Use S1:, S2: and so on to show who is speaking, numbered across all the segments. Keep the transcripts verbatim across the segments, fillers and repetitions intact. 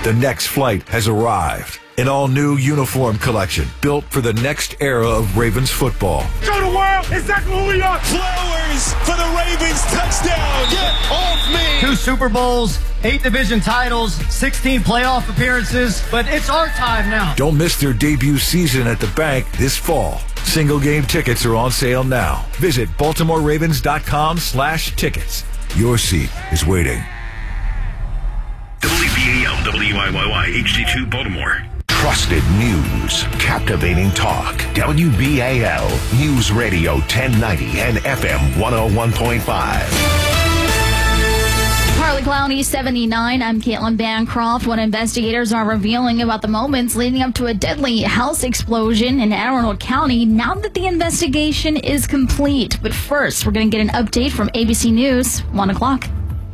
S1: The next flight has arrived. An all-new uniform collection built for the next era of Ravens football.
S2: Show the world exactly who we are.
S3: Flowers for the Ravens touchdown. Get off me.
S4: Two Super Bowls, eight division titles, sixteen playoff appearances, but it's our time now.
S1: Don't miss their debut season at the bank this fall. Single game tickets are on sale now. Visit baltimore ravens dot com slash tickets. Your seat is waiting.
S5: W B A L W I Y Y H D two Baltimore.
S6: Trusted news, captivating talk. W B A L News Radio ten ninety and F M one oh one point five.
S7: Partly cloudy, seventy-nine. I'm Caitlin Bancroft. What investigators are revealing about the moments leading up to a deadly house explosion in Anne Arundel County now that the investigation is complete. But first, we're going to get an update from A B C News, one o'clock.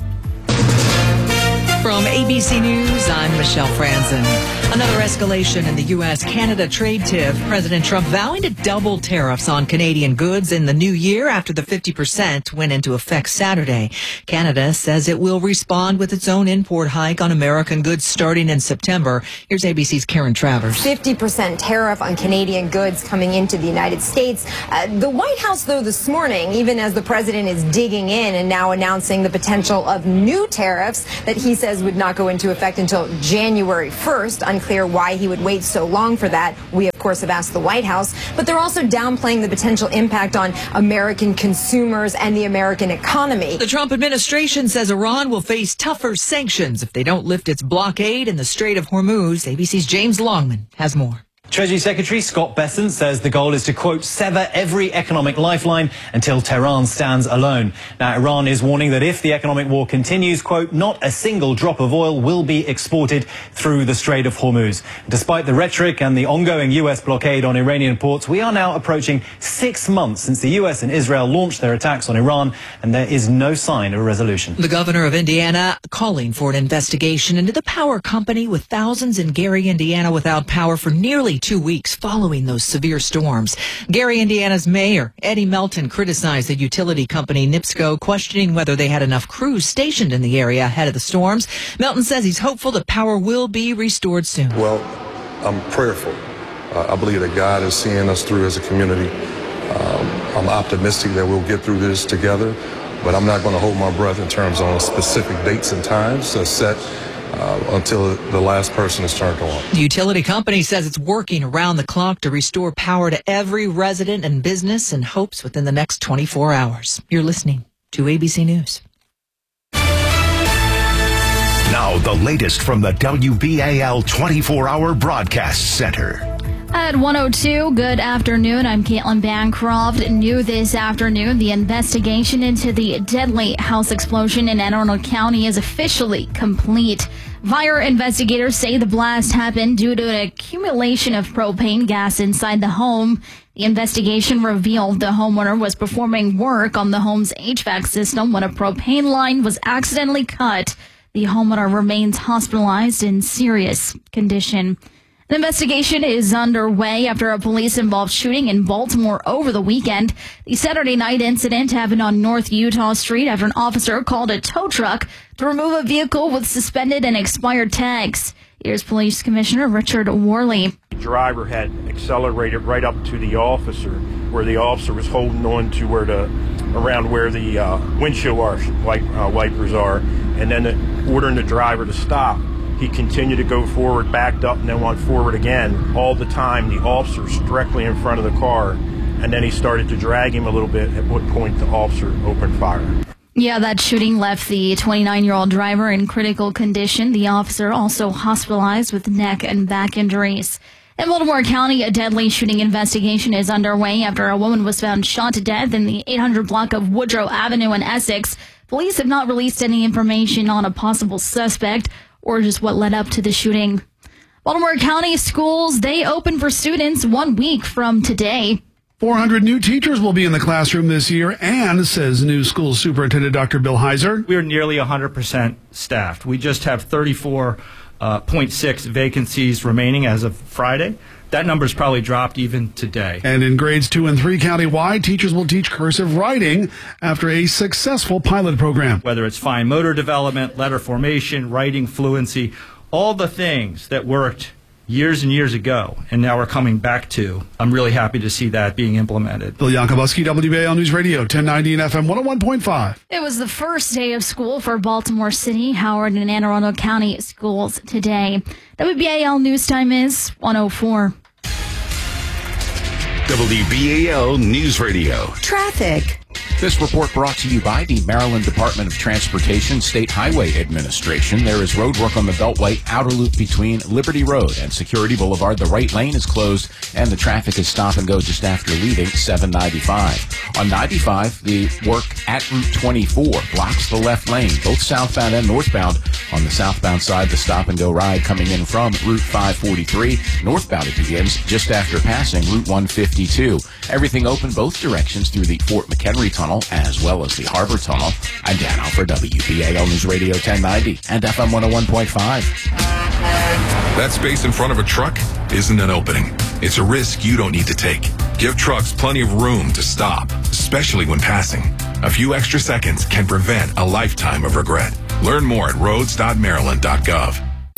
S8: From A B C News, I'm Michelle Franzen. Another escalation in the U S Canada trade tiff. President Trump vowing to double tariffs on Canadian goods in the new year after the fifty percent went into effect Saturday. Canada says it will respond with its own import hike on American goods starting in September. Here's A B C's Karen Travers.
S9: fifty percent tariff on Canadian goods coming into the United States. Uh, the White House, though, this morning, even as the president is digging in and now announcing the potential of new tariffs that he says would not go into effect until January first. Unclear why he would wait so long for that. We, of course, have asked the White House. But they're also downplaying the potential impact on American consumers and the American economy.
S8: The Trump administration says Iran will face tougher sanctions if they don't lift its blockade in the Strait of Hormuz. A B C's James Longman has more.
S10: Treasury Secretary Scott Bessent says the goal is to, quote, sever every economic lifeline until Tehran stands alone. Now, Iran is warning that if the economic war continues, quote, not a single drop of oil will be exported through the Strait of Hormuz. Despite the rhetoric and the ongoing U S blockade on Iranian ports, we are now approaching six months since the U S and Israel launched their attacks on Iran, and there is no sign of a resolution.
S8: The governor of Indiana calling for an investigation into the power company with thousands in Gary, Indiana without power for nearly two weeks following those severe storms. Gary, Indiana's mayor, Eddie Melton, criticized the utility company NIPSCO, questioning whether they had enough crews stationed in the area ahead of the storms. Melton says he's hopeful that power will be restored soon.
S11: Well, I'm prayerful. Uh, I believe that God is seeing us through as a community. Um, I'm optimistic that we'll get through this together, but I'm not going to hold my breath in terms of specific dates and times uh, set Uh, until the last person is turned on.
S8: The utility company says it's working around the clock to restore power to every resident and business and hopes within the next twenty-four hours. You're listening to A B C News.
S6: Now the latest from the W B A L twenty-four hour Broadcast Center.
S7: At one oh two, good afternoon. I'm Caitlin Bancroft. New this afternoon, the investigation into the deadly house explosion in Anne Arundel County is officially complete. Fire investigators say the blast happened due to an accumulation of propane gas inside the home. The investigation revealed the homeowner was performing work on the home's H V A C system when a propane line was accidentally cut. The homeowner remains hospitalized in serious condition. The investigation is underway after a police-involved shooting in Baltimore over the weekend. The Saturday night incident happened on North Utah Street after an officer called a tow truck to remove a vehicle with suspended and expired tags. Here's Police Commissioner Richard Worley.
S2: The driver had accelerated right up to the officer, where the officer was holding on to where the around where the uh, windshield wipe, uh, wipers are, and then the, ordering the driver to stop. He continued to go forward, backed up, and then went forward again. All the time, the officer's directly in front of the car, and then he started to drag him a little bit, at what point the officer opened fire.
S7: Yeah, that shooting left the twenty-nine-year-old driver in critical condition. The officer also hospitalized with neck and back injuries. In Baltimore County, a deadly shooting investigation is underway after a woman was found shot to death in the eight hundred block of Woodrow Avenue in Essex. Police have not released any information on a possible suspect or just what led up to the shooting. Baltimore County schools, they open for students one week from today.
S12: four hundred new teachers will be in the classroom this year, and, says new school superintendent Doctor Bill Heiser,
S13: we are nearly one hundred percent staffed. We just have thirty-four point six vacancies remaining as of Friday. That number's probably dropped even today.
S12: And in grades two and three countywide, teachers will teach cursive writing after a successful pilot program.
S13: Whether it's fine motor development, letter formation, writing fluency, all the things that worked years and years ago and now are coming back to, I'm really happy to see that being implemented.
S12: Bill Yankobuski, W B A L News Radio, ten ninety and F M one oh one point five.
S7: It was the first day of school for Baltimore City, Howard, and Anne Arundel County schools today. W B A L News Time is one oh four.
S6: W B A L News Radio.
S14: Traffic. This report brought to you by the Maryland Department of Transportation State Highway Administration. There is road work on the Beltway outer loop between Liberty Road and Security Boulevard. The right lane is closed, and the traffic is stop and go just after leaving seven ninety-five. On ninety-five, the work at Route twenty-four blocks the left lane, both southbound and northbound. On the southbound side, the stop and go ride coming in from Route five forty-three. Northbound, it begins just after passing Route one fifty-two. Everything open both directions through the Fort McHenry Tunnel as well as the Harbor Tunnel. I'm Dan Alford, W B A L News Radio ten ninety and F M one oh one point five.
S1: That space in front of a truck isn't an opening. It's a risk you don't need to take. Give trucks plenty of room to stop, especially when passing. A few extra seconds can prevent a lifetime of regret. Learn more at roads dot maryland dot gov.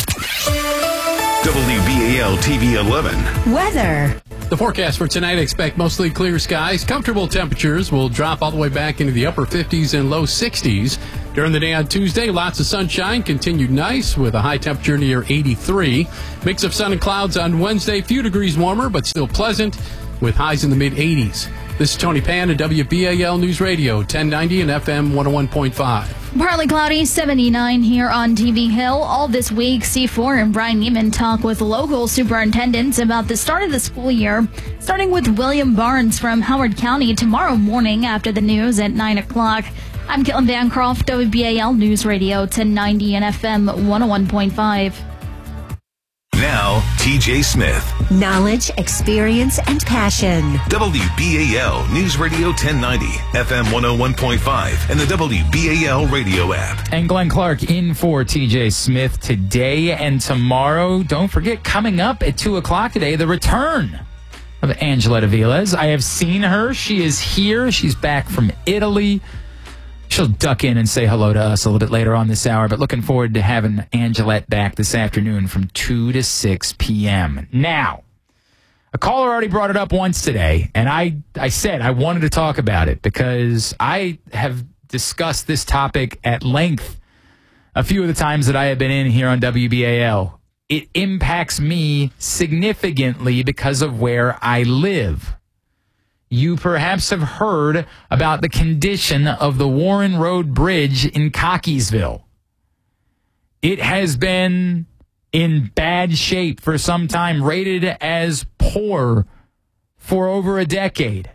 S6: W B A L T V eleven.
S14: Weather.
S15: The forecast for tonight, expect mostly clear skies. Comfortable temperatures will drop all the way back into the upper fifties and low sixties. During the day on Tuesday, lots of sunshine, continued nice with a high temperature near eighty-three. Mix of sun and clouds on Wednesday, few degrees warmer, but still pleasant with highs in the mid eighties. This is Tony Pan at W B A L News Radio, ten ninety and F M one oh one point five.
S7: Partly cloudy, seventy-nine here on T V Hill. All this week, C four and Brian Neiman talk with local superintendents about the start of the school year, starting with William Barnes from Howard County tomorrow morning after the news at nine o'clock. I'm Caitlin Bancroft, W B A L News Radio, ten ninety and F M one oh one point five.
S6: Now, T J Smith.
S14: Knowledge, experience, and passion.
S6: W B A L News Radio ten ninety, F M one oh one point five, and the W B A L radio app.
S16: And Glenn Clark in for T J Smith today and tomorrow. Don't forget, coming up at two o'clock today, the return of Angeletta Viles. I have seen her. She is here. She's back from Italy. She'll duck in and say hello to us a little bit later on this hour, but looking forward to having Angelette back this afternoon from two to six p.m. Now, a caller already brought it up once today, and I, I said I wanted to talk about it because I have discussed this topic at length a few of the times that I have been in here on W B A L. It impacts me significantly because of where I live. You perhaps have heard about the condition of the Warren Road Bridge in Cockeysville. It has been in bad shape for some time, rated as poor for over a decade.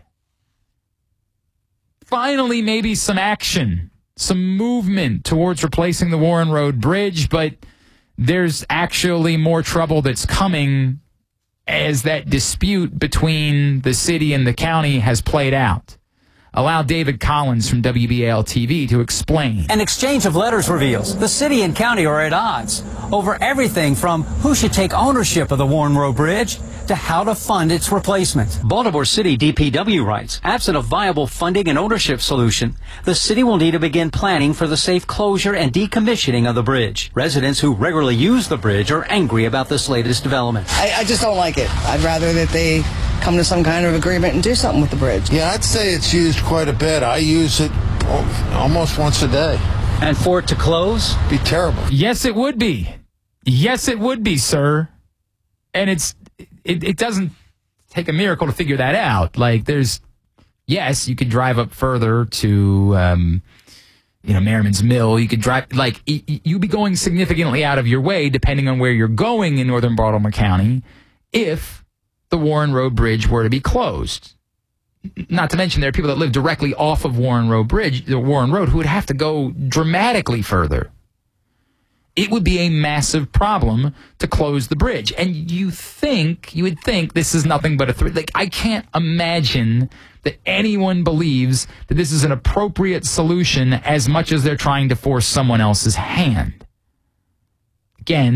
S16: Finally, maybe some action, some movement towards replacing the Warren Road Bridge, but there's actually more trouble that's coming as that dispute between the city and the county has played out. Allow David Collins from W B A L T V to explain.
S17: An exchange of letters reveals the city and county are at odds over everything from who should take ownership of the Warren Road Bridge to how to fund its replacement. Baltimore City D P W writes, absent a viable funding and ownership solution, the city will need to begin planning for the safe closure and decommissioning of the bridge. Residents who regularly use the bridge are angry about this latest development.
S18: I, I just don't like it. I'd rather that they come to some kind of agreement and do something with the bridge.
S19: Yeah, I'd say it's used quite a bit. I use it almost once a day.
S17: And for it to close?
S19: Be terrible.
S16: Yes, it would be. Yes, it would be, sir. And it's it, it doesn't take a miracle to figure that out. Like, there's, yes, you could drive up further to, um, you know, Merriman's Mill. You could drive, like, you'd be going significantly out of your way, depending on where you're going in northern Baltimore County, if the Warren Road Bridge were to be closed. Not to mention there are people that live directly off of Warren Road Bridge, the Warren Road, who would have to go dramatically further. It would be a massive problem to close the bridge. And you think, you would think this is nothing but a three. Like, I can't imagine that anyone believes that this is an appropriate solution as much as they're trying to force someone else's hand. Again,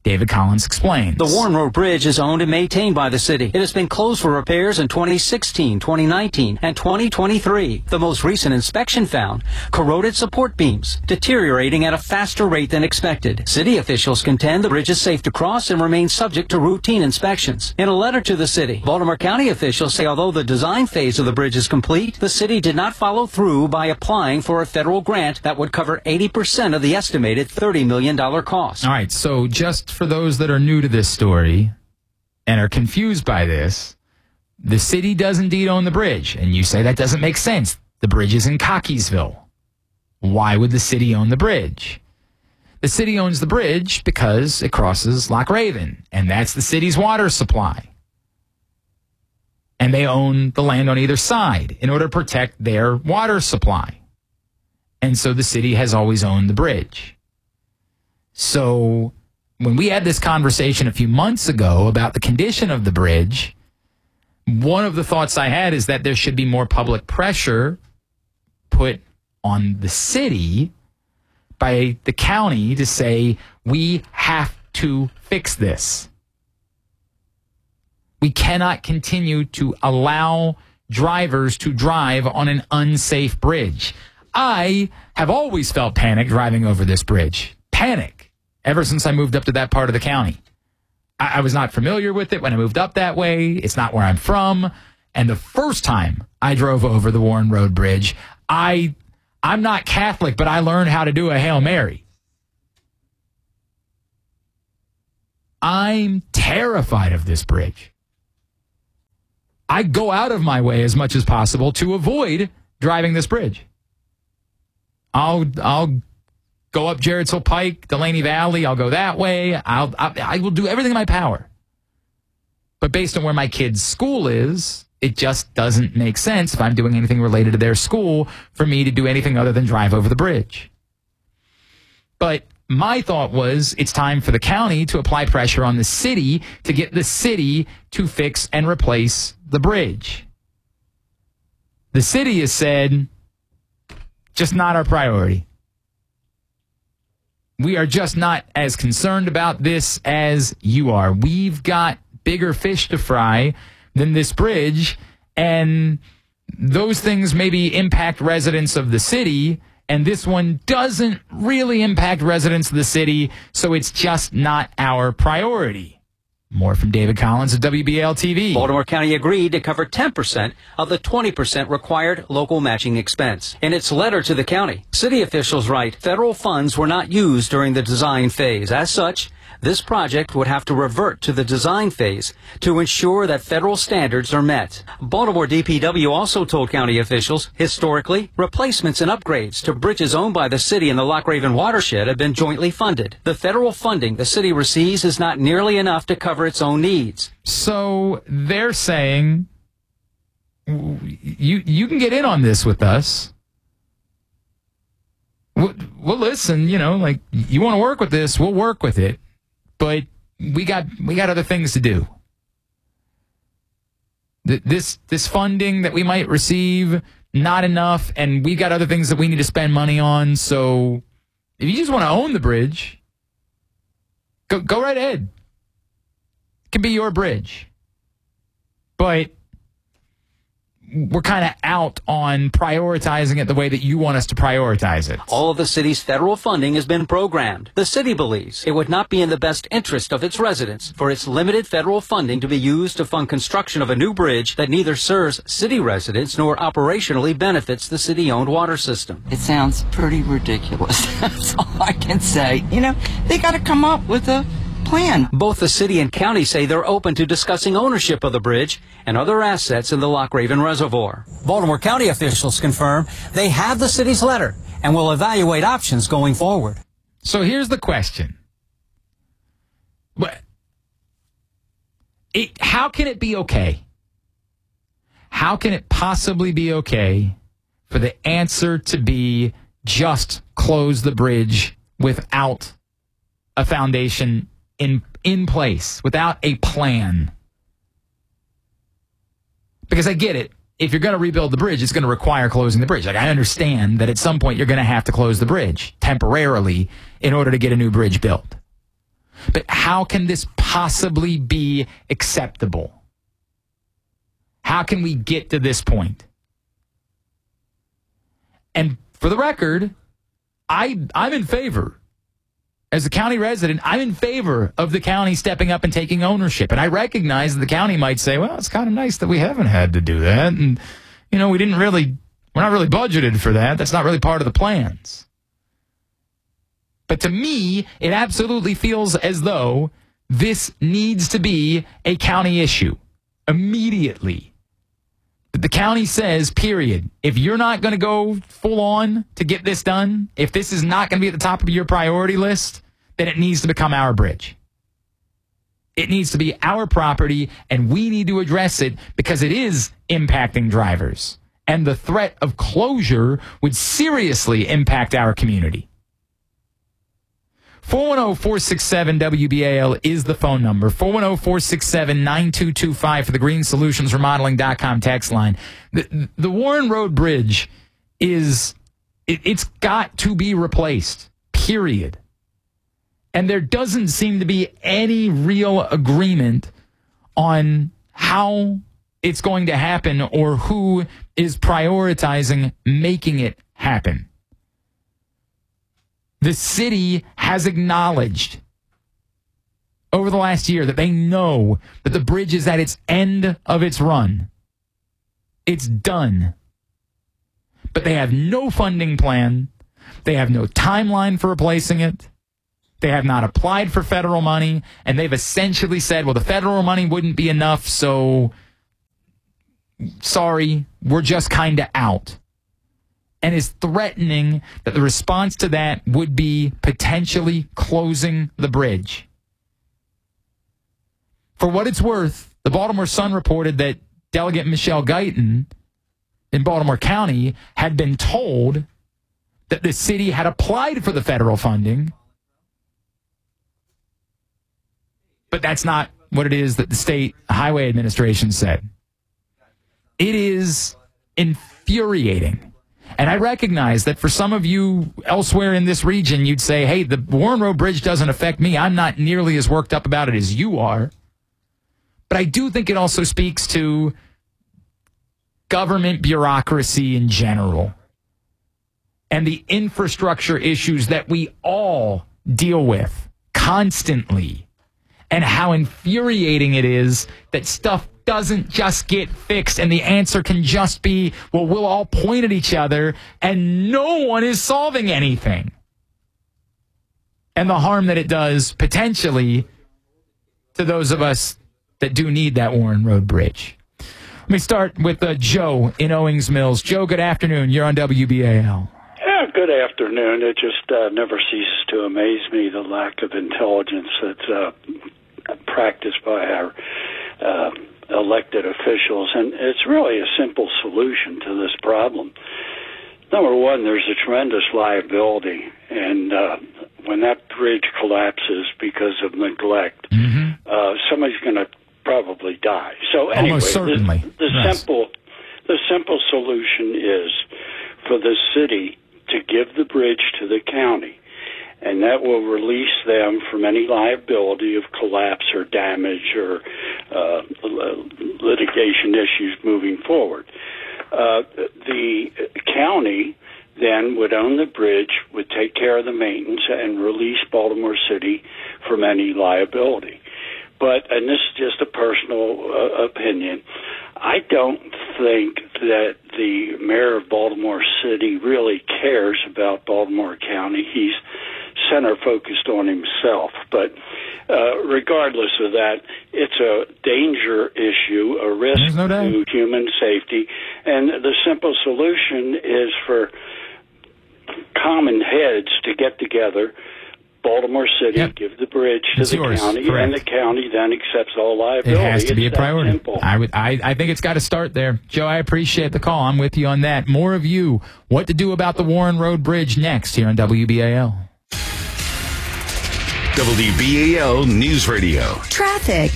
S16: David Collins explains.
S17: The Warren Road Bridge is owned and maintained by the city. It has been closed for repairs in twenty sixteen, twenty nineteen, and twenty twenty-three. The most recent inspection found corroded support beams, deteriorating at a faster rate than expected. City officials contend the bridge is safe to cross and remains subject to routine inspections. In a letter to the city, Baltimore County officials say although the design phase of the bridge is complete, the city did not follow through by applying for a federal grant that would cover eighty percent of the estimated thirty million dollars cost.
S16: All right, so just for those that are new to this story and are confused by this, the city does indeed own the bridge. And you say that doesn't make sense. The bridge is in Cockeysville. Why would the city own the bridge? The city owns the bridge because it crosses Loch Raven, and that's the city's water supply. And they own the land on either side in order to protect their water supply. And so the city has always owned the bridge. So when we had this conversation a few months ago about the condition of the bridge, one of the thoughts I had is that there should be more public pressure put on the city by the county to say, we have to fix this. We cannot continue to allow drivers to drive on an unsafe bridge. I have always felt panic driving over this bridge. Panic. Ever since I moved up to that part of the county. I, I was not familiar with it when I moved up that way. It's not where I'm from. And the first time I drove over the Warren Road Bridge, I, I'm not Catholic, but I learned how to do a Hail Mary. I'm terrified of this bridge. I go out of my way as much as possible to avoid driving this bridge. I'll, I'll, go up Jarrettsville Pike, Delaney Valley. I'll go that way. I'll, I, I will do everything in my power. But based on where my kid's school is, it just doesn't make sense if I'm doing anything related to their school for me to do anything other than drive over the bridge. But my thought was it's time for the county to apply pressure on the city to get the city to fix and replace the bridge. The city has said, just not our priority. We are just not as concerned about this as you are. We've got bigger fish to fry than this bridge, and those things maybe impact residents of the city, and this one doesn't really impact residents of the city, so it's just not our priority. More from David Collins of W B L T V.
S17: Baltimore County agreed to cover ten percent of the twenty percent required local matching expense. In its letter to the county, city officials write, federal funds were not used during the design phase. As such, this project would have to revert to the design phase to ensure that federal standards are met. Baltimore D P W also told county officials, historically, replacements and upgrades to bridges owned by the city and the Loch Raven watershed have been jointly funded. The federal funding the city receives is not nearly enough to cover its own needs.
S16: So they're saying, you, you can get in on this with us. Well, well, listen, you know, like, you want to work with this, we'll work with it. But we got we got other things to do. This this funding that we might receive, not enough, and we got other things that we need to spend money on. So if you just want to own the bridge, go go right ahead. It can be your bridge. But we're kind of out on prioritizing it the way that you want us to prioritize it.
S17: All of the city's federal funding has been programmed. The city believes it would not be in the best interest of its residents for its limited federal funding to be used to fund construction of a new bridge that neither serves city residents nor operationally benefits the city-owned water system.
S20: It sounds pretty ridiculous. That's all I can say. You know, they got to come up with a plan.
S17: Both the city and county say they're open to discussing ownership of the bridge and other assets in the Loch Raven Reservoir. Baltimore County officials confirm they have the city's letter and will evaluate options going forward.
S16: So here's the question. It, how can it be okay? How can it possibly be okay for the answer to be just close the bridge without a foundation in in place, without a plan? Because I get it. If you're going to rebuild the bridge, it's going to require closing the bridge. Like, I understand that at some point you're going to have to close the bridge temporarily in order to get a new bridge built. But how can this possibly be acceptable? How can we get to this point? And for the record, I, I'm in favor. As a county resident, I'm in favor of the county stepping up and taking ownership. And I recognize that the county might say, well, it's kind of nice that we haven't had to do that. And, you know, we didn't really, we're not really budgeted for that. That's not really part of the plans. But to me, it absolutely feels as though this needs to be a county issue immediately. The county says, period, if you're not going to go full on to get this done, if this is not going to be at the top of your priority list, then it needs to become our bridge. It needs to be our property, and we need to address it because it is impacting drivers. And the threat of closure would seriously impact our community. four one zero, four six seven, W B A L is the phone number. four one zero, four six seven, nine two two five for the green solutions remodeling dot com text line. The, the Warren Road Bridge is, it, it's got to be replaced, period. And there doesn't seem to be any real agreement on how it's going to happen or who is prioritizing making it happen. The city has acknowledged over the last year that they know that the bridge is at its end of its run. It's done. But they have no funding plan. They have no timeline for replacing it. They have not applied for federal money. And they've essentially said, well, the federal money wouldn't be enough, so sorry, we're just kind of out. And is threatening that the response to that would be potentially closing the bridge. For what it's worth, the Baltimore Sun reported that Delegate Michelle Guyton in Baltimore County had been told that the city had applied for the federal funding, but that's not what it is that the State Highway Administration said. It is infuriating. And I recognize that for some of you elsewhere in this region, you'd say, hey, the Warren Road Bridge doesn't affect me. I'm not nearly as worked up about it as you are. But I do think it also speaks to government bureaucracy in general and the infrastructure issues that we all deal with constantly and how infuriating it is that stuff doesn't just get fixed and the answer can just be, well, we'll all point at each other and no one is solving anything. And the harm that it does potentially to those of us that do need that Warren Road Bridge. Let me start with uh, Joe in Owings Mills. Joe, good afternoon. You're on W B A L.
S21: Yeah, good afternoon. It just uh, never ceases to amaze me, the lack of intelligence that's uh, practiced by our uh, elected officials. And it's really a simple solution to this problem. Number one, there's a tremendous liability. And uh, when that bridge collapses because of neglect, mm-hmm. uh, somebody's going to probably die. So anyway,
S16: Almost certainly.
S21: the, the
S16: yes.
S21: simple the simple solution is for the city to give the bridge to the county, and that will release them from any liability of collapse or damage or uh, litigation issues moving forward. Uh, the county then would own the bridge, would take care of the maintenance, and release Baltimore City from any liability. But, and this is just a personal uh, opinion, I don't think that the mayor of Baltimore City really cares about Baltimore County. He's center-focused on himself. But uh, regardless of that, it's a danger issue, a risk
S16: no
S21: to human safety. And the simple solution is for common heads to get together, Baltimore City, yep. give the bridge to
S16: it's
S21: the
S16: yours.
S21: county,
S16: Correct.
S21: and the county then accepts all liability.
S16: It has to
S21: it's
S16: be a priority.
S21: Simple.
S16: I would, I, I think it's got to start there. Joe, I appreciate the call. I'm with you on that. More of you. What to do about the Warren Road Bridge next here on W B A L.
S6: W B A L News Radio.
S22: Traffic.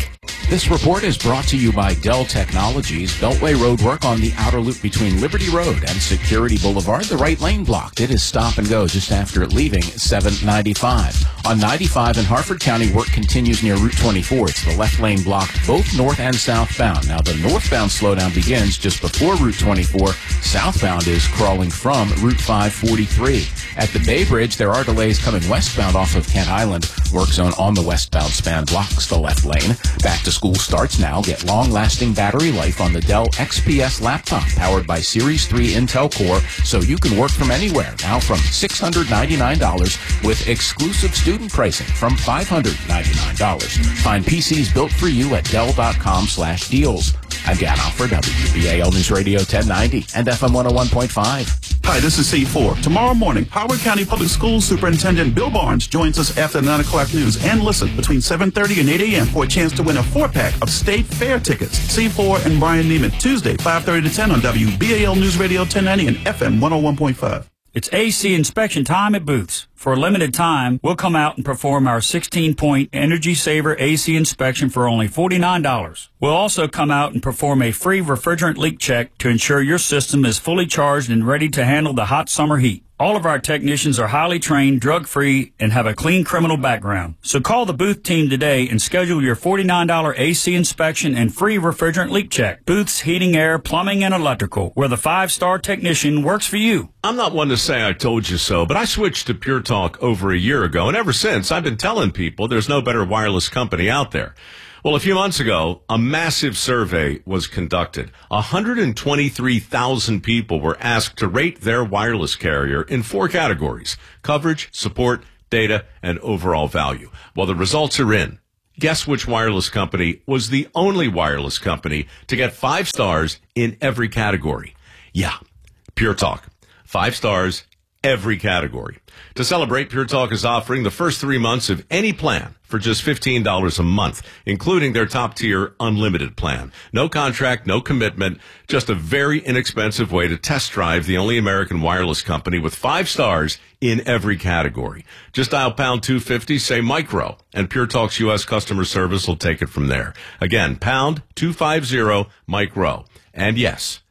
S14: This report is brought to you by Dell Technologies. Beltway road work on the outer loop between Liberty Road and Security Boulevard. The right lane blocked. It is stop and go just after leaving seven ninety-five. On ninety-five in Harford County, work continues near Route twenty-four. It's the left lane blocked both north and southbound. Now, the northbound slowdown begins just before Route twenty-four. Southbound is crawling from Route five forty-three. At the Bay Bridge, there are delays coming westbound off of Kent Island. Work zone on the westbound span blocks the left lane. Back to school starts now. Get long-lasting battery life on the Dell X P S laptop powered by Series three Intel Core, so you can work from anywhere. Now from six hundred ninety-nine dollars with exclusive student pricing from five hundred ninety-nine dollars. Find P Cs built for you at Dell.com slash deals. I'm Dan Alford, W B A L News Radio ten ninety and F M one oh one point five.
S3: Hi, this is C four. Tomorrow morning, Howard County Public Schools Superintendent Bill Barnes joins us after nine o'clock news. And listen, between seven thirty and eight a.m. for a chance to win a four-pack of State Fair tickets. C four and Brian Neiman, Tuesday, five thirty to ten on W B A L News Radio ten ninety and F M one oh one point five.
S22: It's A C inspection time at Booth's. For a limited time, we'll come out and perform our sixteen-point Energy Saver A C inspection for only forty-nine dollars. We'll also come out and perform a free refrigerant leak check to ensure your system is fully charged and ready to handle the hot summer heat. All of our technicians are highly trained, drug-free, and have a clean criminal background. So call the Booth team today and schedule your forty-nine dollars A C inspection and free refrigerant leak check. Booth's Heating, Air, Plumbing, and Electrical, where the five-star technician works for you.
S23: I'm not one to say I told you so, but I switched to Pure Talk over a year ago, and ever since, I've been telling people there's no better wireless company out there. Well, a few months ago, a massive survey was conducted. one hundred twenty-three thousand people were asked to rate their wireless carrier in four categories: coverage, support, data, and overall value. Well, the results are in. Guess which wireless company was the only wireless company to get five stars in every category? Yeah, Pure Talk. Five stars, every category. To celebrate, Pure Talk is offering the first three months of any plan for just fifteen dollars a month, including their top-tier unlimited plan. No contract, no commitment, just a very inexpensive way to test drive the only American wireless company with five stars in every category. Just dial pound two fifty, say micro, and Pure Talk's U S customer service will take it from there. Again, pound two fifty, micro. And yes,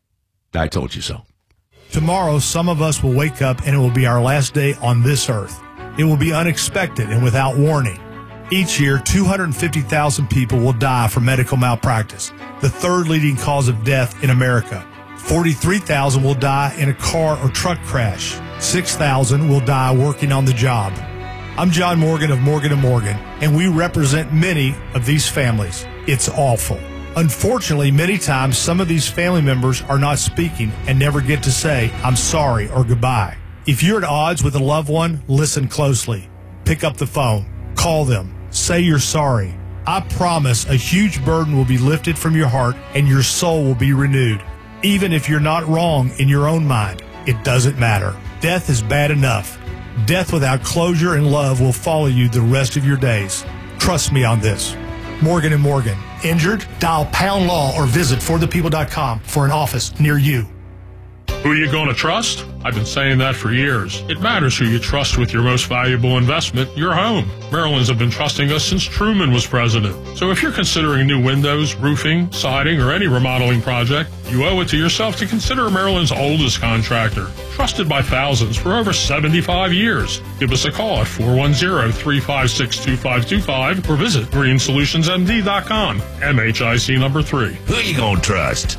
S23: I told you so.
S24: Tomorrow, some of us will wake up and it will be our last day on this earth. It will be unexpected and without warning. Each year, two hundred fifty thousand people will die from medical malpractice, the third leading cause of death in America. forty-three thousand will die in a car or truck crash. six thousand will die working on the job. I'm John Morgan of Morgan and Morgan, and we represent many of these families. It's awful. Unfortunately, many times some of these family members are not speaking and never get to say, I'm sorry or goodbye. If you're at odds with a loved one, listen closely. Pick up the phone. Call them. Say you're sorry. I promise a huge burden will be lifted from your heart and your soul will be renewed. Even if you're not wrong in your own mind, it doesn't matter. Death is bad enough. Death without closure and love will follow you the rest of your days. Trust me on this. Morgan and Morgan. Injured? Dial pound law or visit for the people dot com for an office near you.
S25: Who are you going to trust? I've been saying that for years. It matters who you trust with your most valuable investment, your home. Maryland's have been trusting us since Truman was president. So if you're considering new windows, roofing, siding, or any remodeling project, you owe it to yourself to consider Maryland's oldest contractor. Trusted by thousands for over seventy-five years. Give us a call at four one zero, three five six, two five two five or visit green solutions m d dot com. M H I C number three.
S6: Who you gonna trust?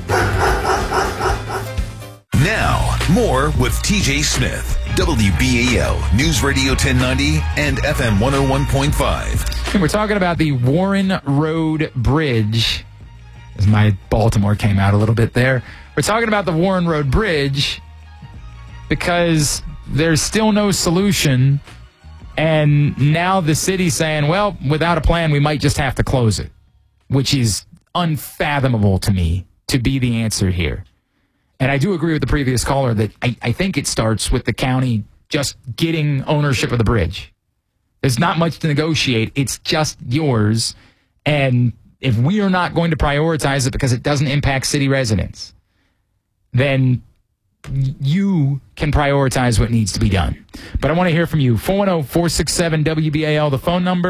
S6: Now, more with T J Smith, W B A L News Radio ten ninety and F M one oh one point five.
S16: And we're talking about the Warren Road Bridge. As my Baltimore came out a little bit there. We're talking about the Warren Road Bridge because there's still no solution. And now the city's saying, well, without a plan, we might just have to close it, which is unfathomable to me to be the answer here. And I do agree with the previous caller that I, I think it starts with the county just getting ownership of the bridge. There's not much to negotiate. It's just yours. And if we are not going to prioritize it because it doesn't impact city residents, then you can prioritize what needs to be done. But I want to hear from you. four one zero, four six seven, W B A L, the phone number.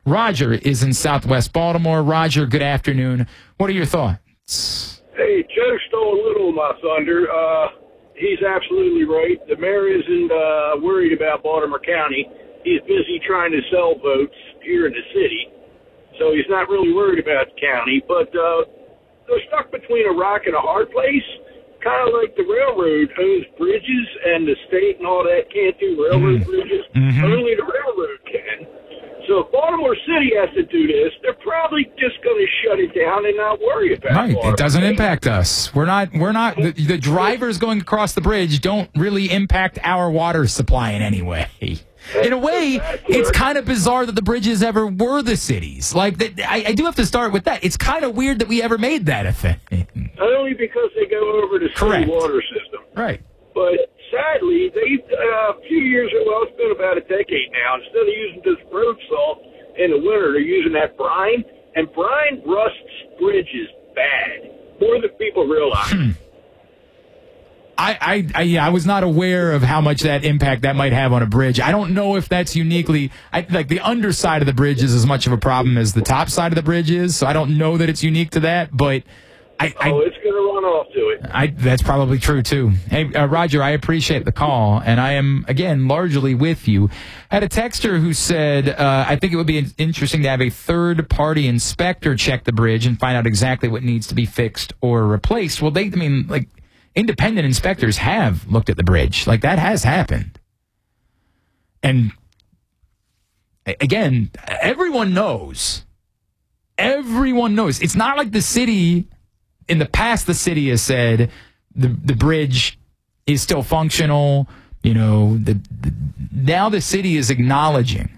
S16: Roger is in Southwest Baltimore. Roger, good afternoon. What are your thoughts?
S4: Hey, Joe stole a little of my thunder. Uh, he's absolutely right. The mayor isn't uh, worried about Baltimore County. He's busy trying to sell votes here in the city. So he's not really worried about the county. But uh, they're stuck between a rock and a hard place. Kind of like the railroad owns bridges and the state and all that can't do railroad mm-hmm. bridges. Mm-hmm. Only the railroad can. So if Baltimore City has to do this, they're probably just going to shut it down and not worry about it.
S16: Right,
S4: Baltimore.
S16: It doesn't impact us. We're not, we're not, the, the drivers going across the bridge don't really impact our water supply in any way. In a way, it's kind of bizarre that the bridges ever were the cities. Like, that, I, I do have to start with that. It's kind of weird that we ever made that a thing.
S4: Only because they go over the city water system.
S16: Right.
S4: But sadly, they uh, a few years ago, well, it's been about a decade now, instead of using this road salt in the winter, they're using that brine, and brine rusts bridges bad, more than people realize.
S16: Hmm. I, I, I, yeah, I was not aware of how much that impact that might have on a bridge. I don't know if that's uniquely, I, like the underside of the bridge is as much of a problem as the top side of the bridge is, so I don't know that it's unique to that, but I... I
S4: oh, it's going to run off to it.
S16: I, that's probably true, too. Hey, uh, Roger, I appreciate the call, and I am, again, largely with you. I had a texter who said, uh, I think it would be interesting to have a third-party inspector check the bridge and find out exactly what needs to be fixed or replaced. Well, they, I mean, like... independent inspectors have looked at the bridge. Like, that has happened. And, again, everyone knows. Everyone knows. It's not like the city, in the past, the city has said the, the bridge is still functional. You know, the, the now the city is acknowledging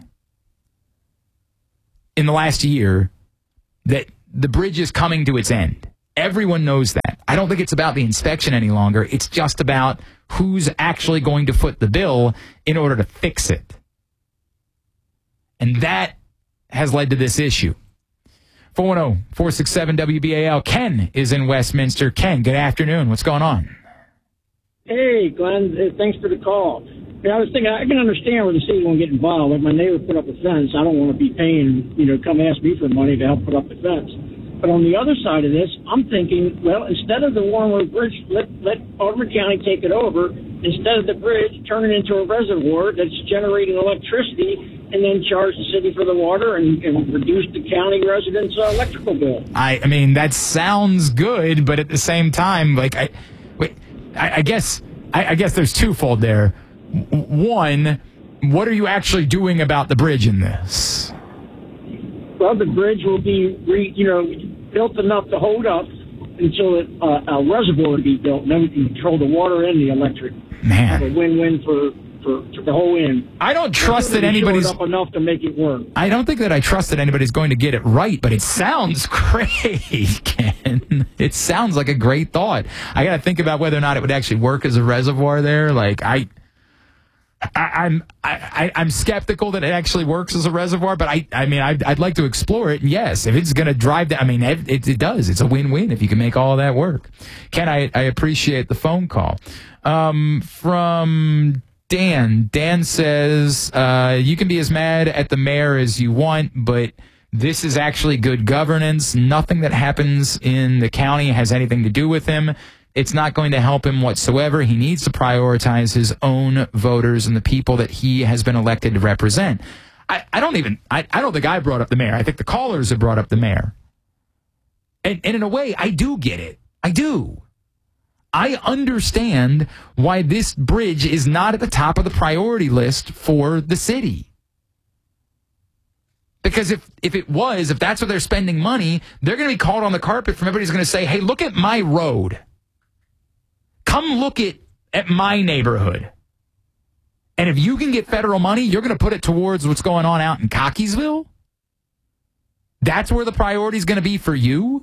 S16: in the last year that the bridge is coming to its end. Everyone knows that. I don't think it's about the inspection any longer. It's just about who's actually going to foot the bill in order to fix it. And that has led to this issue. four one zero, four six seven, W B A L. Ken is in Westminster. Ken, good afternoon. What's going on?
S5: Hey, Glenn. Thanks for the call. Yeah, I was thinking, I can understand where the city won't get involved. If my neighbor put up a fence, I don't want to be paying, you know, come ask me for money to help put up the fence. But on the other side of this, I'm thinking, well, instead of the Warren Road Bridge, let, let Baltimore County take it over. Instead of the bridge, turn it into a reservoir that's generating electricity and then charge the city for the water and, and reduce the county residents' uh, electrical bill.
S16: I, I mean, that sounds good, but at the same time, like, I, wait, I, I guess, I, I guess there's twofold there. One, what are you actually doing about the bridge in this?
S5: Well, the bridge will be, re, you know, built enough to hold up until it, uh, a reservoir to be built, and then we can control the water and the electric.
S16: Man,
S5: have a win-win for, for, for the whole end.
S16: I don't trust that anybody's
S5: up enough to make it work.
S16: I don't think that I trust that anybody's going to get it right, but it sounds great, Ken. It sounds like a great thought. I got to think about whether or not it would actually work as a reservoir there. Like I. I, I'm I, I'm skeptical that it actually works as a reservoir, but I I mean I'd, I'd like to explore it. And yes, if it's going to drive that, I mean it, it, it does. It's a win-win if you can make all of that work. Ken, I I appreciate the phone call. Um, from Dan. Dan says uh, you can be as mad at the mayor as you want, but this is actually good governance. Nothing that happens in the county has anything to do with him. It's not going to help him whatsoever. He needs to prioritize his own voters and the people that he has been elected to represent. I, I don't even, I, I don't think I brought up the mayor. I think the callers have brought up the mayor. And, and in a way, I do get it. I do. I understand why this bridge is not at the top of the priority list for the city. Because if, if it was, if that's what they're spending money, they're going to be called on the carpet from everybody's going to say, hey, look at my road. Come look at, at my neighborhood. And if you can get federal money, you're going to put it towards what's going on out in Cockeysville? That's where the priority is going to be for you?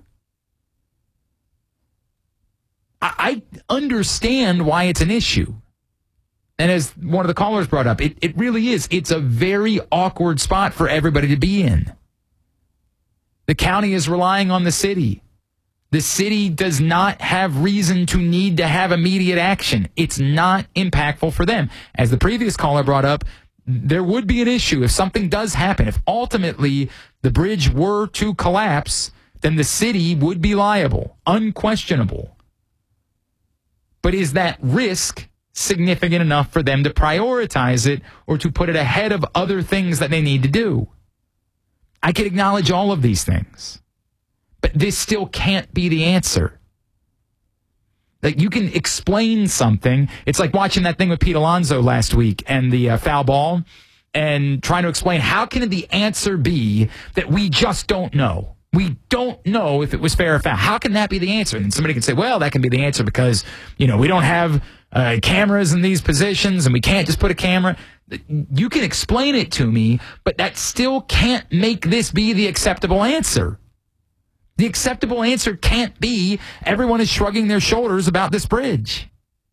S16: I, I understand why it's an issue. And as one of the callers brought up, it, it really is. It's a very awkward spot for everybody to be in. The county is relying on the city. The city does not have reason to need to have immediate action. It's not impactful for them. As the previous caller brought up, there would be an issue if something does happen. If ultimately the bridge were to collapse, then the city would be liable, unquestionable. But is that risk significant enough for them to prioritize it or to put it ahead of other things that they need to do? I can acknowledge all of these things, but this still can't be the answer. Like, you can explain something. It's like watching that thing with Pete Alonso last week and the uh, foul ball and trying to explain how can the answer be that we just don't know. We don't know if it was fair or foul. How can that be the answer? And somebody can say, well, that can be the answer because, you know, we don't have uh, cameras in these positions and we can't just put a camera. You can explain it to me, but that still can't make this be the acceptable answer. The acceptable answer can't be everyone is shrugging their shoulders about this bridge.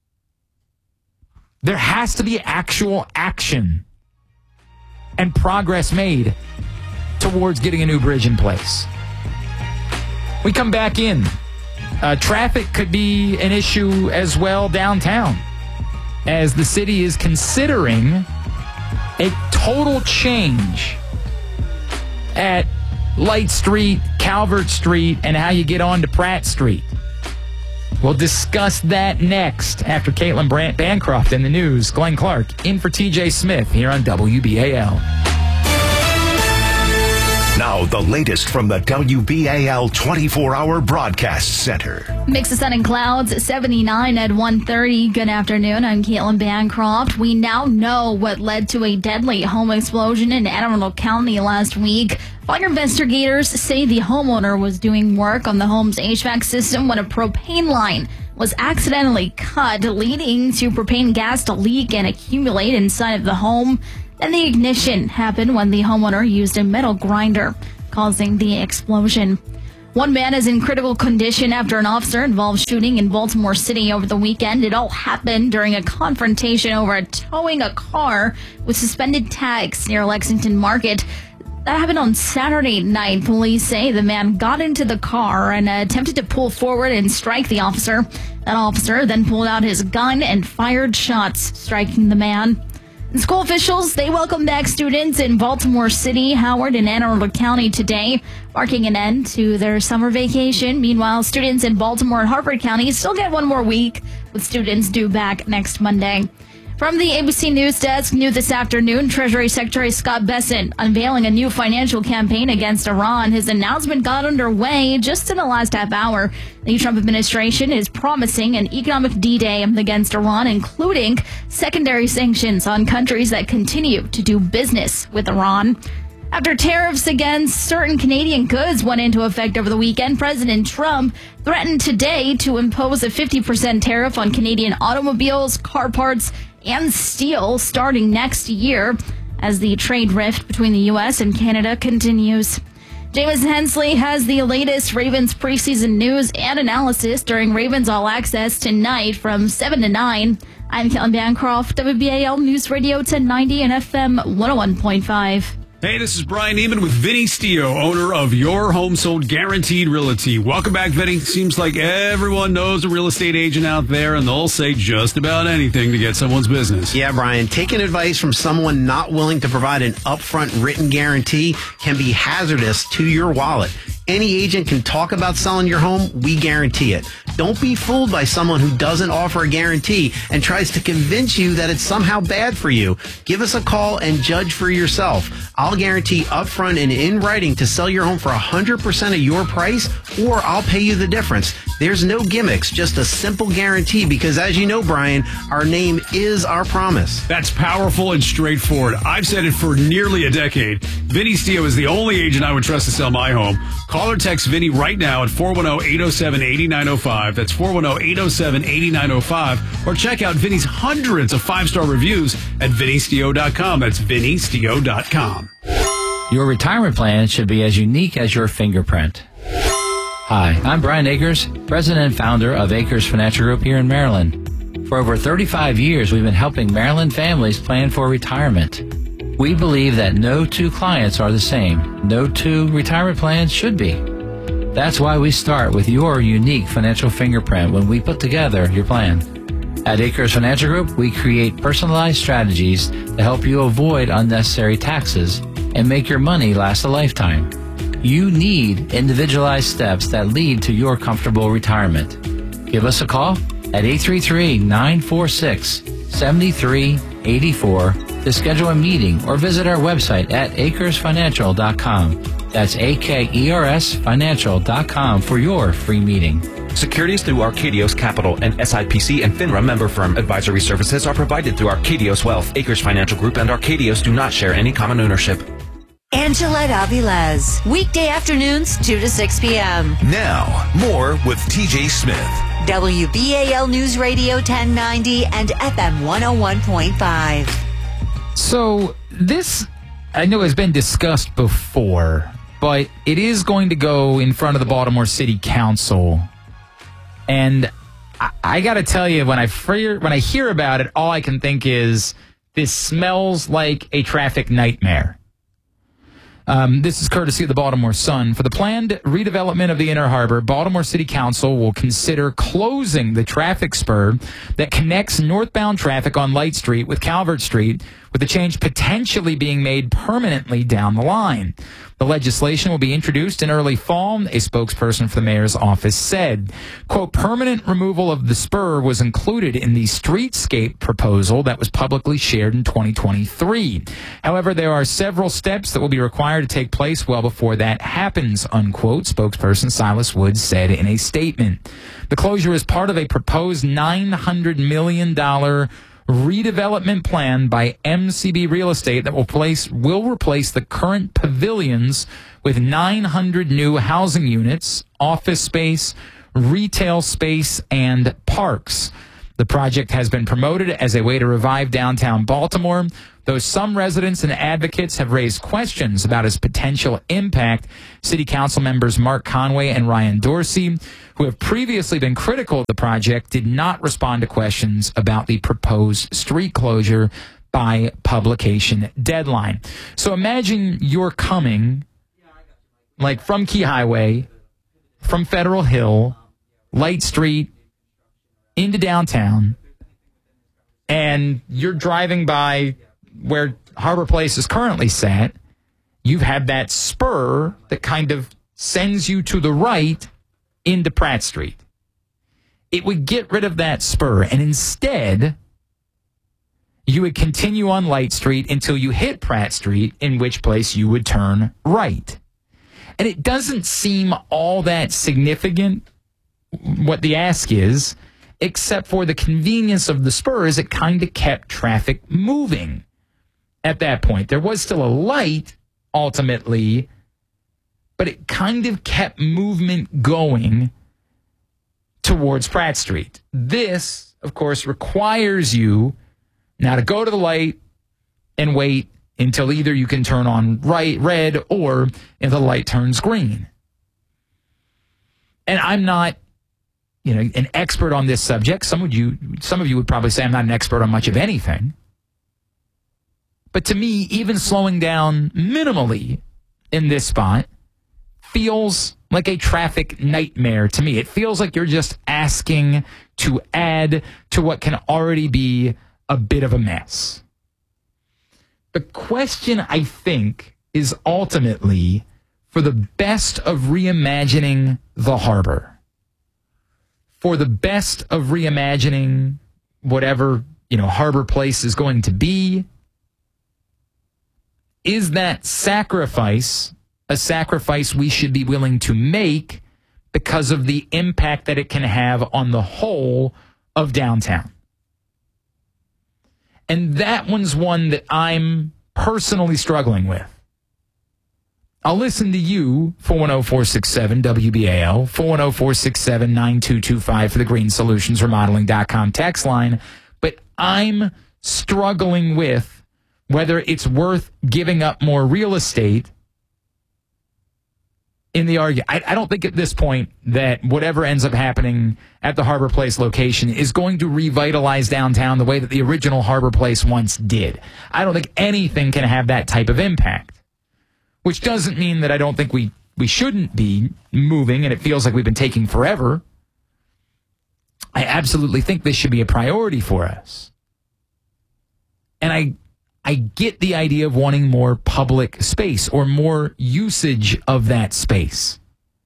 S16: There has to be actual action and progress made towards getting a new bridge in place. We come back in. Uh, traffic could be an issue as well downtown, as the city is considering a total change at Light Street, Calvert Street, and how you get on to Pratt Street. We'll discuss that next after Caitlin Brandt Bancroft in the news. Glenn Clark in for T J Smith here on W B A L.
S6: Now, the latest from the W B A L twenty-four hour Broadcast Center.
S7: Mix of sun and clouds, seventy-nine at one thirty. Good afternoon. I'm Caitlin Bancroft. We now know what led to a deadly home explosion in Anne Arundel County last week. Fire investigators say the homeowner was doing work on the home's H V A C system when a propane line was accidentally cut, leading to propane gas to leak and accumulate inside of the home. Then the ignition happened when the homeowner used a metal grinder, causing the explosion. One man is in critical condition after an officer-involved shooting in Baltimore City over the weekend. It all happened during a confrontation over towing a car with suspended tags near Lexington Market. That happened on Saturday night. Police say the man got into the car and attempted to pull forward and strike the officer. That officer then pulled out his gun and fired shots, striking the man. School officials, they welcome back students in Baltimore City, Howard, and Anne Arundel County today, marking an end to their summer vacation. Meanwhile, students in Baltimore and Harford County still get one more week, with students due back next Monday. From the A B C News Desk, new this afternoon, Treasury Secretary Scott Bessent unveiling a new financial campaign against Iran. His announcement got underway just in the last half hour. The Trump administration is promising an economic D-Day against Iran, including secondary sanctions on countries that continue to do business with Iran. After tariffs against certain Canadian goods went into effect over the weekend, President Trump threatened today to impose a fifty percent tariff on Canadian automobiles, car parts, and steel starting next year as the trade rift between the U S and Canada continues. Jameis Hensley has the latest Ravens preseason news and analysis during Ravens All Access tonight from seven to nine. I'm Caitlin Bancroft, W B A L News Radio ten ninety and F M one oh one point five.
S2: Hey, this is Brian Neiman with Vinny Stio, owner of Your Home Sold Guaranteed Realty. Welcome back, Vinny. Seems like everyone knows a real estate agent out there, and they'll say just about anything to get someone's business.
S8: Yeah, Brian, taking advice from someone not willing to provide an upfront written guarantee can be hazardous to your wallet. Any agent can talk about selling your home. We guarantee it. Don't be fooled by someone who doesn't offer a guarantee and tries to convince you that it's somehow bad for you. Give us a call and judge for yourself. I'll guarantee upfront and in writing to sell your home for one hundred percent of your price, or I'll pay you the difference. There's no gimmicks, just a simple guarantee because, as you know, Brian, our name is our promise.
S2: That's powerful and straightforward. I've said it for nearly a decade. Vinny Stio is the only agent I would trust to sell my home. Call or text Vinny right now at four one zero, eight zero seven, eight nine zero five. That's four one zero, eight zero seven, eight nine zero five. Or check out Vinny's hundreds of five-star reviews at vinny stio dot com. That's vinny stio dot com.
S16: Your retirement plan should be as unique as your fingerprint. Hi, I'm Brian Akers, president and founder of Akers Financial Group here in Maryland. For over thirty-five years, we've been helping Maryland families plan for retirement. We believe that no two clients are the same. No two retirement plans should be. That's why we start with your unique financial fingerprint when we put together your plan. At Acres Financial Group, we create personalized strategies to help you avoid unnecessary taxes and make your money last a lifetime. You need individualized steps that lead to your comfortable retirement. Give us a call at eight three three, nine four six, seven three eight four to schedule a meeting or visit our website at acres financial dot com. That's A K E R S financial dot com for your free meeting.
S9: Securities through Arcadios Capital and S I P C and FINRA member firm. Advisory services are provided through Arcadios Wealth. Acres Financial Group and Arcadios do not share any common ownership.
S10: Angelette Avilés, weekday afternoons, two to six p.m.
S6: Now, more with T J Smith.
S10: W B A L News Radio ten ninety and F M one oh one point five.
S16: So, this, I know, has been discussed before, but it is going to go in front of the Baltimore City Council. And I, I got to tell you, when I hear, when I hear about it, all I can think is this smells like a traffic nightmare. Um, this is courtesy of the Baltimore Sun. For the planned redevelopment of the Inner Harbor, Baltimore City Council will consider closing the traffic spur that connects northbound traffic on Light Street with Calvert Street, with the change potentially being made permanently down the line. The legislation will be introduced in early fall, a spokesperson for the mayor's office said. Quote, permanent removal of the spur was included in the streetscape proposal that was publicly shared in twenty twenty-three. However, there are several steps that will be required to take place well before that happens, unquote, spokesperson Silas Woods said in a statement. The closure is part of a proposed nine hundred million dollars redevelopment plan by M C B Real Estate that will place will replace the current pavilions with nine hundred new housing units, office space, retail space, and parks. The project has been promoted as a way to revive downtown Baltimore, though some residents and advocates have raised questions about its potential impact. City Council members Mark Conway and Ryan Dorsey, who have previously been critical of the project, did not respond to questions about the proposed street closure by publication deadline. So imagine you're coming, like, from Key Highway, from Federal Hill, Light Street, into downtown, and you're driving by where Harbor Place is currently sat. You've had that spur that kind of sends you to the right into Pratt Street. It would get rid of that spur, and instead, you would continue on Light Street until you hit Pratt Street, in which place you would turn right. And it doesn't seem all that significant what the ask is, except for the convenience of the spur, is it kind of kept traffic moving at that point. There was still a light, ultimately, but it kind of kept movement going towards Pratt Street. This, of course, requires you now to go to the light and wait until either you can turn on right red or if the light turns green. And I'm not, you know, an expert on this subject. Some of you, some of you would probably say I'm not an expert on much of anything. But to me, even slowing down minimally in this spot feels like a traffic nightmare to me. It feels like you're just asking to add to what can already be a bit of a mess. The question, I think, is ultimately for the best of reimagining the harbor, for the best of reimagining whatever, you know, Harbor Place is going to be. Is that sacrifice a sacrifice we should be willing to make because of the impact that it can have on the whole of downtown? And that one's one that I'm personally struggling with. I'll listen to you, four one zero, four six seven, W B A L, four one zero, four six seven, nine two two five for the green solutions remodeling dot com text line. But I'm struggling with whether it's worth giving up more real estate in the argument. I, I don't think at this point that whatever ends up happening at the Harbor Place location is going to revitalize downtown the way that the original Harbor Place once did. I don't think anything can have that type of impact, which doesn't mean that I don't think we, we shouldn't be moving, and it feels like we've been taking forever. I absolutely think this should be a priority for us. And I I get the idea of wanting more public space or more usage of that space.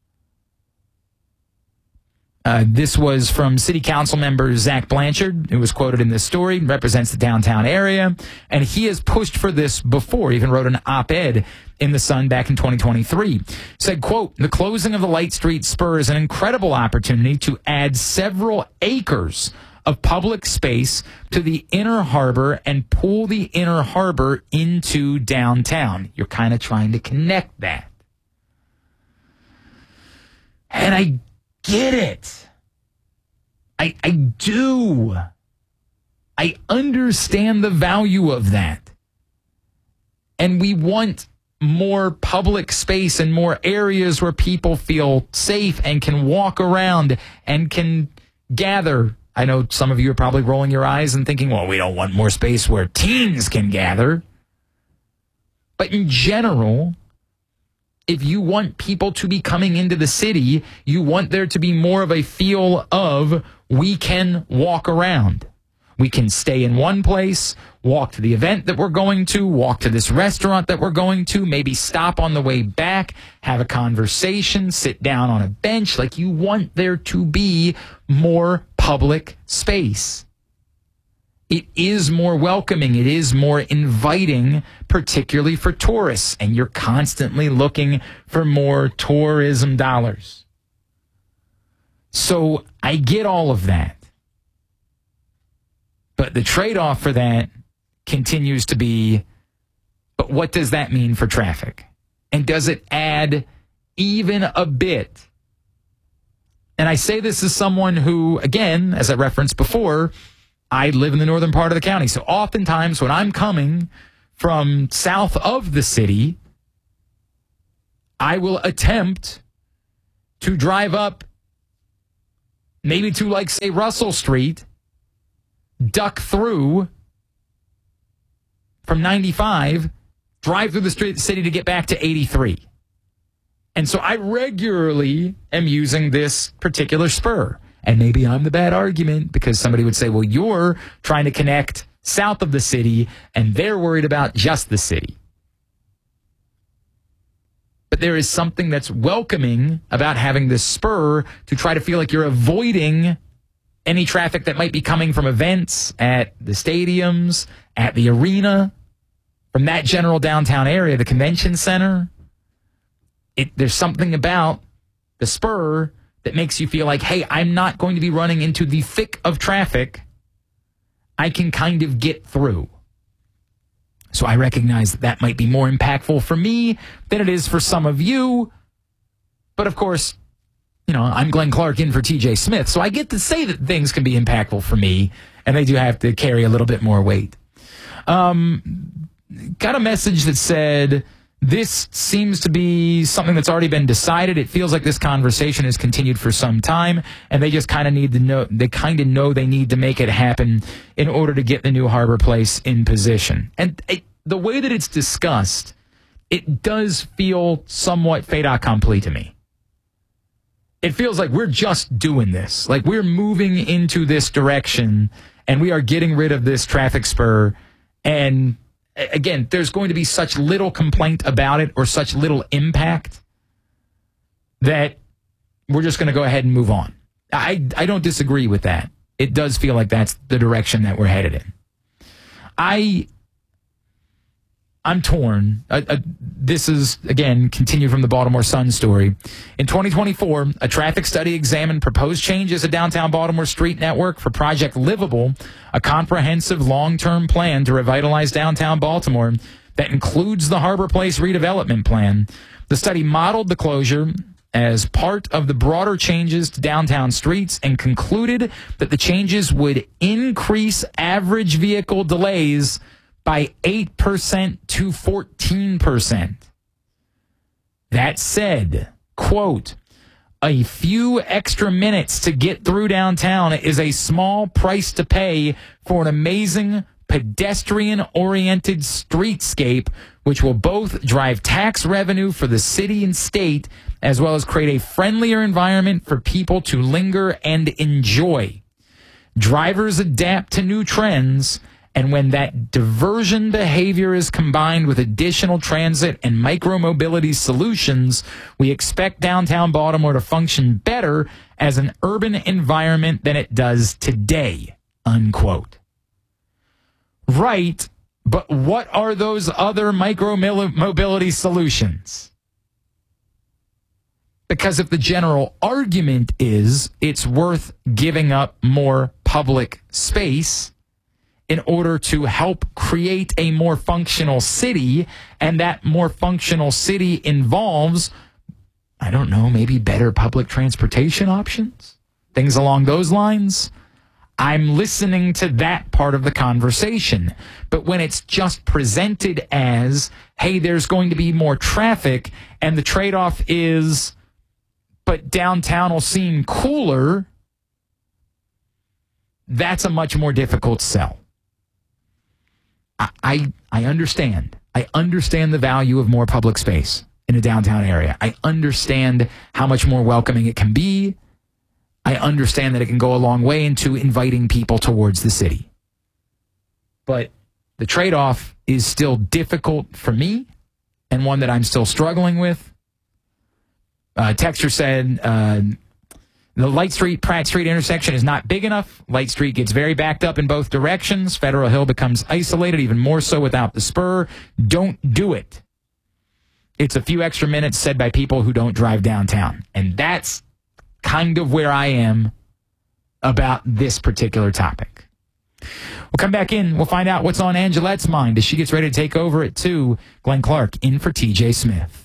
S16: Uh, this was from City Council member Zach Blanchard, who was quoted in this story, represents the downtown area, and he has pushed for this before, even wrote an op-ed in The Sun back in twenty twenty-three. Said, quote, the closing of the Light Street spur is an incredible opportunity to add several acres of public space to the inner harbor and pull the inner harbor into downtown. You're kind of trying to connect that. And I get it. I, I do. I understand the value of that. And we want more public space and more areas where people feel safe and can walk around and can gather. I know some of you are probably rolling your eyes and thinking, well, we don't want more space where teens can gather. But in general, if you want people to be coming into the city, you want there to be more of a feel of we can walk around. We can stay in one place, walk to the event that we're going to, walk to this restaurant that we're going to, maybe stop on the way back, have a conversation, sit down on a bench. Like, you want there to be more public space. It is more welcoming. It is more inviting, particularly for tourists. And you're constantly looking for more tourism dollars. So I get all of that. But the trade-off for that continues to be, but what does that mean for traffic? And does it add even a bit? And I say this as someone who, again, as I referenced before, I live in the northern part of the county. So oftentimes when I'm coming from south of the city, I will attempt to drive up maybe to, like, say, Russell Street, duck through from ninety-five, drive through the street, city to get back to eighty-three. And so I regularly am using this particular spur. And maybe I'm the bad argument because somebody would say, well, you're trying to connect south of the city and they're worried about just the city. But there is something that's welcoming about having this spur to try to feel like you're avoiding any traffic that might be coming from events at the stadiums, at the arena, from that general downtown area, the convention center. It, there's something about the spur that makes you feel like, hey, I'm not going to be running into the thick of traffic. I can kind of get through. So I recognize that that might be more impactful for me than it is for some of you. But of course, you know, I'm Glenn Clark in for T J Smith, so I get to say that things can be impactful for me, and they do have to carry a little bit more weight. Um, got a message that said, this seems to be something that's already been decided. It feels like this conversation has continued for some time, and they just kind of need to know, they kind of know they need to make it happen in order to get the new Harbor Place in position. And it, the way that it's discussed, it does feel somewhat fait accompli to me. It feels like we're just doing this. Like, we're moving into this direction, and we are getting rid of this traffic spur. And again, there's going to be such little complaint about it or such little impact that we're just going to go ahead and move on. I, I don't disagree with that. It does feel like that's the direction that we're headed in. I... I'm torn. Uh, uh, this is, again, continue from the Baltimore Sun story. In twenty twenty-four, a traffic study examined proposed changes to downtown Baltimore street network for Project Livable, a comprehensive long-term plan to revitalize downtown Baltimore that includes the Harbor Place redevelopment plan. The study modeled the closure as part of the broader changes to downtown streets and concluded that the changes would increase average vehicle delays by eight percent to fourteen percent. That said, quote, a few extra minutes to get through downtown is a small price to pay for an amazing pedestrian-oriented streetscape, which will both drive tax revenue for the city and state, as well as create a friendlier environment for people to linger and enjoy. Drivers adapt to new trends, and when that diversion behavior is combined with additional transit and micromobility solutions, we expect downtown Baltimore to function better as an urban environment than it does today, unquote. Right, but what are those other micromobility solutions? Because if the general argument is it's worth giving up more public space in order to help create a more functional city, and that more functional city involves, I don't know, maybe better public transportation options, things along those lines, I'm listening to that part of the conversation. But when it's just presented as, hey, there's going to be more traffic, and the trade-off is, but downtown will seem cooler, that's a much more difficult sell. I, I I understand. I understand the value of more public space in a downtown area. I understand how much more welcoming it can be. I understand that it can go a long way into inviting people towards the city. But the trade-off is still difficult for me, and one that I'm still struggling with. Uh, Texter said, uh, the Light Street, Pratt Street intersection is not big enough. Light Street gets very backed up in both directions. Federal Hill becomes isolated, even more so without the spur. Don't do it. It's a few extra minutes said by people who don't drive downtown. And that's kind of where I am about this particular topic. We'll come back in. We'll find out what's on Angelette's mind as she gets ready to take over at two. Glenn Clark in for T J Smith.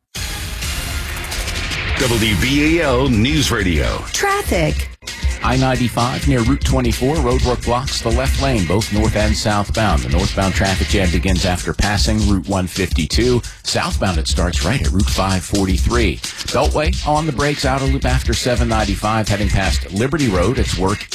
S6: W B A L News Radio.
S10: Traffic.
S14: I ninety-five near Route twenty-four. Roadwork blocks the left lane, both north and southbound. The northbound traffic jam begins after passing Route one fifty-two. Southbound, it starts right at Route five forty-three. Beltway on the brakes, outer loop after seven ninety-five, heading past Liberty Road. It's work